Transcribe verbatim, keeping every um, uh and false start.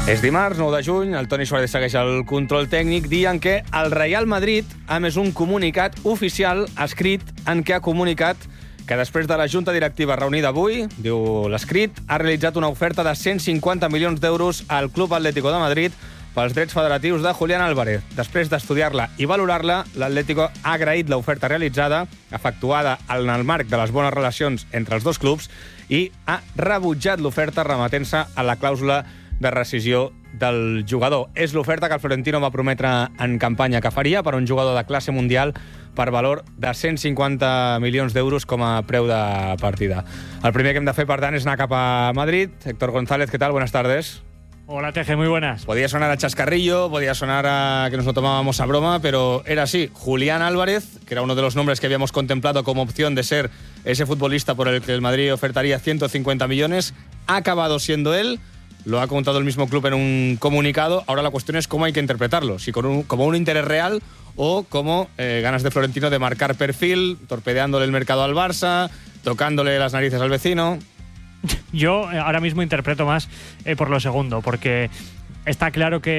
És dimarts, nou de juny, el Toni Suárez segueix el control tècnic, dient que el Real Madrid ha emès un comunicat oficial escrit en què ha comunicat que després de la Junta Directiva reunida avui, diu l'escrit, ha realitzat una oferta de cent cinquanta milions d'euros al Club Atlético de Madrid pels drets federatius de Julián Álvarez. Després d'estudiar-la i valorar-la, l'Atlético ha agraït l'oferta realitzada, efectuada en el marc de les bones relacions entre els dos clubs, i ha rebutjat l'oferta remetent-se a la clàusula de rescisió del jugador. És l'oferta que el Florentino va prometre en campanya que faria per un jugador de classe mundial per valor de cent cinquanta milions d'euros com a preu de partida. El primer que hem de fer, per tant, és anar cap a Madrid. Héctor González, ¿qué tal? Buenas tardes. Hola, Teje, muy buenas. Podía sonar a chascarrillo, podía sonar a que nos lo tomábamos a broma, pero era así. Julián Álvarez, que era uno de los nombres que habíamos contemplado como opción de ser ese futbolista por el que el Madrid ofertaría ciento cincuenta millones, ha acabado siendo él. Lo ha contado el mismo club en un comunicado. Ahora la cuestión es cómo hay que interpretarlo. Si con un, como un interés real o como eh, ganas de Florentino de marcar perfil, torpedeándole el mercado al Barça, tocándole las narices al vecino. Yo ahora mismo interpreto más eh, por lo segundo, porque está claro que